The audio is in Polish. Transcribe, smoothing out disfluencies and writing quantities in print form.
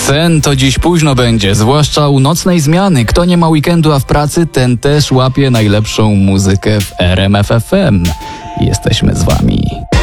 Sen to dziś późno będzie, zwłaszcza u nocnej zmiany. Kto nie ma weekendu, a w pracy, ten też łapie najlepszą muzykę w RMF FM. Jesteśmy z wami.